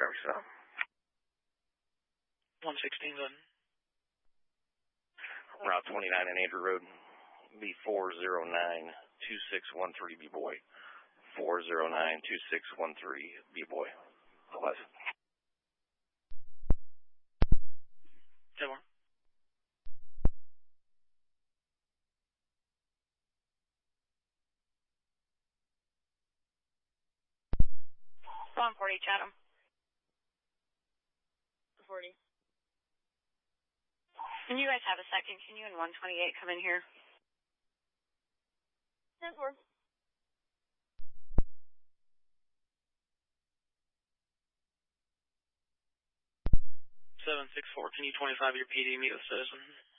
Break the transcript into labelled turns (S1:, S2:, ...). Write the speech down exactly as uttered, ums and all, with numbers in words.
S1: traffic stop.
S2: one sixteen, go ahead.
S1: Route twenty-nine and Andrew Road, B four zero nine two six one three, B-Boy. four zero nine two six one three, B-Boy. Plus.
S2: ten more.
S3: one forty, Chatham. forty. Can you guys have a second? Can you and one twenty-eight come in here? ten four.
S2: seven six four, can you twenty-five your P D meet with citizen?